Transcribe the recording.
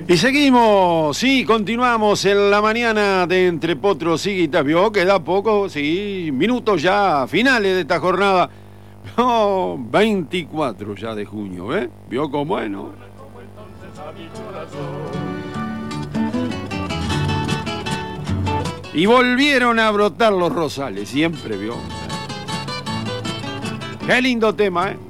Y seguimos, sí, continuamos en la mañana de Entre Potros y Guitas. Vio, queda poco, sí, minutos ya finales de esta jornada. No, 24 ya de junio, ¿eh? Vio cómo es, ¿no? Y volvieron a brotar los rosales, siempre, vio. Qué lindo tema, ¿eh?